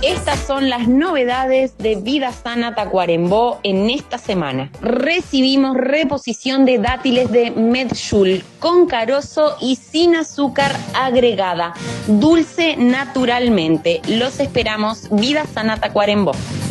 Estas son las novedades de Vida Sana Tacuarembó en esta semana. Recibimos reposición de dátiles de Medjool con carozo y sin azúcar agregada. Dulce naturalmente. Los esperamos. Vida Sana Tacuarembó.